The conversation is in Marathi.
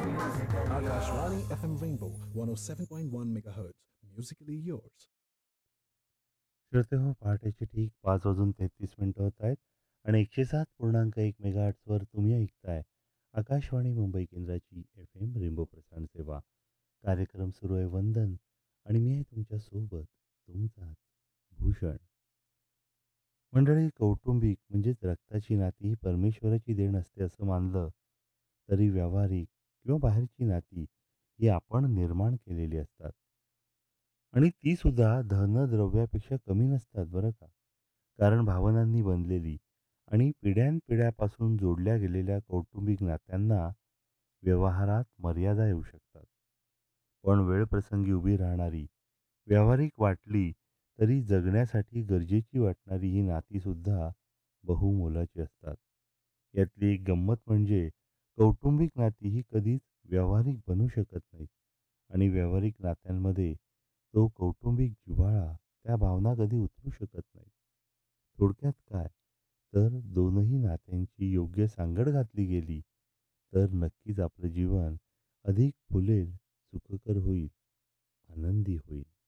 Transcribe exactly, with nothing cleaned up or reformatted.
Akashvani F M Rainbow one oh seven point one megahertz. Musically yours. श्रोते हो, पहाटेचे ठीक पाच वाजून तेहतीस मिनटं होत आहेत आणि एकशे सात पूर्णांक एक मेगाहर्ट्सवर तुम्ही ऐकताय आकाशवाणी मुंबई केंद्राची एफ एम रेनबो प्रसारण सेवा. कार्यक्रम सुरू आहे वंदन आणि मी आहे तुमच्यासोबत तुमचाच भूषण. मंडळी, कौटुंबिक म्हणजेच रक्ताची नाती ही परमेश्वराची देण असते असं मानलं तरी व्यावहारिक किंवा बाहेरची नाती ही आपण निर्माण केलेली असतात आणि ती सुद्धा धनद्रव्यापेक्षा कमी नसतात बरं का. कारण भावनांनी बनलेली आणि पिढ्यानपिढ्यापासून जोडल्या गेलेल्या कौटुंबिक नात्यांना व्यवहारात मर्यादा येऊ शकतात. पण वेळप्रसंगी उभी राहणारी, व्यावहारिक वाटली तरी जगण्यासाठी गरजेची वाटणारी ही नातीसुद्धा बहुमोलाची असतात. यातली एक गंमत म्हणजे कौटुंबिक नाती ही कधीच व्यावहारिक बनू शकत नाहीत आणि व्यावहारिक नात्यांमध्ये तो कौटुंबिक जिव्हाळा, त्या भावना कधी उतरू शकत नाहीत. थोडक्यात काय, तर दोनही नात्यांची योग्य सांगड घातली गेली तर नक्कीच आपलं जीवन अधिक फुलेल, सुखकर होईल, आनंदी होईल.